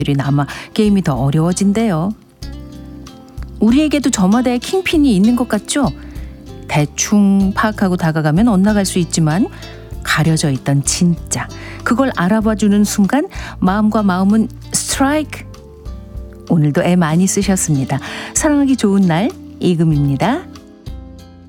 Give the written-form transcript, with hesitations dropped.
아마 게임이 더 어려워진대요. 우리에게도 저마다의 킹핀이 있는 것 같죠? 대충 파악하고 다가가면 엇나갈 수 있지만 가려져 있던 진짜, 그걸 알아봐주는 순간 마음과 마음은 스트라이크. 오늘도 애 많이 쓰셨습니다. 사랑하기 좋은 날 이금입니다.